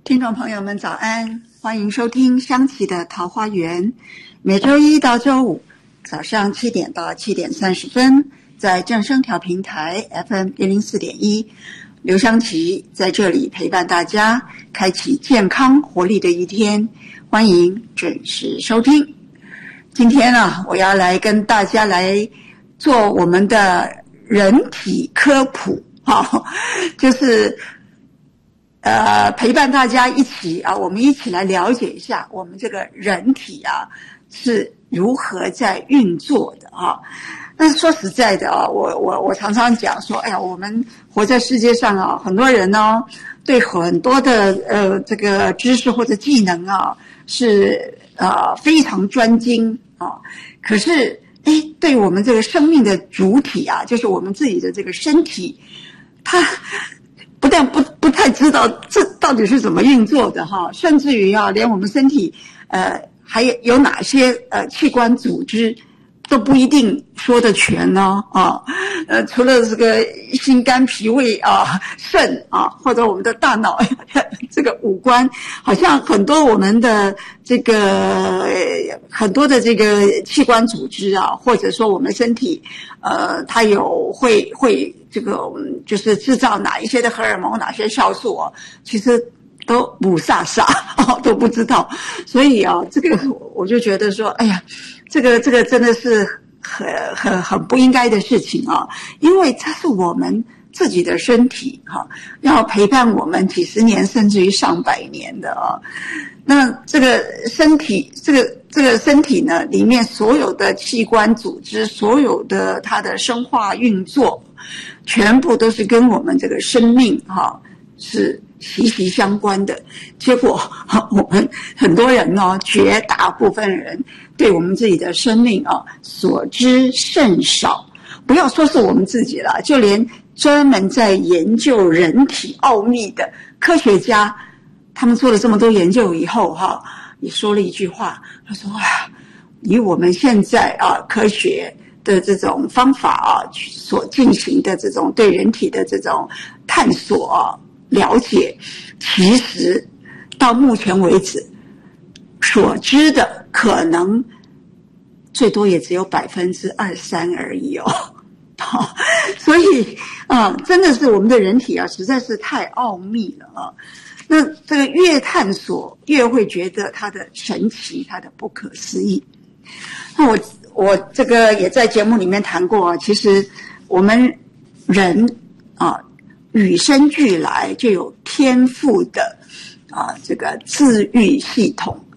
听众朋友们早安，欢迎收听香琪的桃花源，每周一到周五早上7点到7点30分，在正声调频台 FM104.1，刘香琪在这里陪伴大家，开启健康活力的一天，欢迎准时收听。今天我要来跟大家来做我们的人体科普，就是陪伴大家一起我们一起来了解一下我们这个人体是如何在运作的但是说实在的我常常讲说，我们活在世界上很多人对很多的这个知识或者技能是非常专精可是对我们这个生命的主体就是我们自己的这个身体，它不太知道这到底是怎么运作的甚至于连我们身体还有哪些器官组织都不一定说得全除了这个心肝脾胃肾或者我们的大脑这个五官，好像很多我们的这个很多的这个器官组织或者说我们身体它有会这个就是制造哪一些的荷尔蒙，哪些酵素其实都不飒都不知道。所以这个我就觉得说，这个真的是很不应该的事情因为这是我们自己的身体要陪伴我们几十年甚至于上百年的那这个身体这个身体呢里面所有的器官组织，所有的它的生化运作，全部都是跟我们这个生命是息息相关的。结果我们很多人绝大部分人对我们自己的生命所知甚少，不要说是我们自己了，就连专门在研究人体奥秘的科学家，他们做了这么多研究以后也说了一句话，他说以我们现在科学的这种方法所进行的这种对人体的这种探索了解，其实到目前为止所知的可能最多也只有2%-3%而已所以真的是我们的人体实在是太奥秘了那这个越探索越会觉得它的神奇，它的不可思议。那我这个也在节目里面谈过其实我们人与生俱来就有天赋的这个自愈系统